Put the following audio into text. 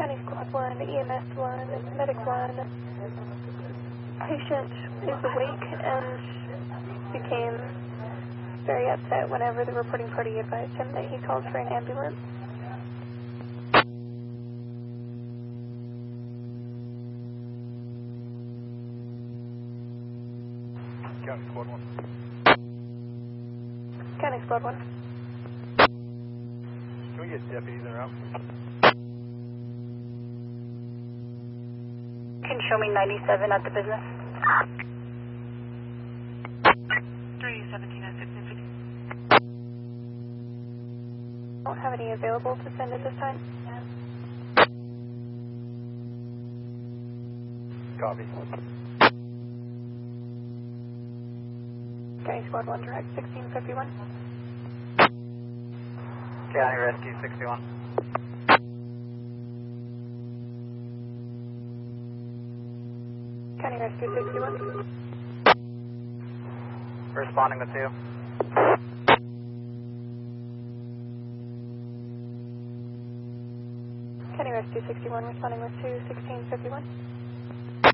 County Squad 1, EMS 1, Medic 1. Patient is awake and became very upset whenever the reporting party advised him that he called for an ambulance. County Squad 1. County Squad 1. Can we get deputies in route? Can show me 97 at the business. 317 at 650. Don't have any available to send at this time. Copy. County Squad 1 direct 1651. County Rescue 61. County Rescue 61. Responding with 2. County Rescue 61 responding with 2 1651.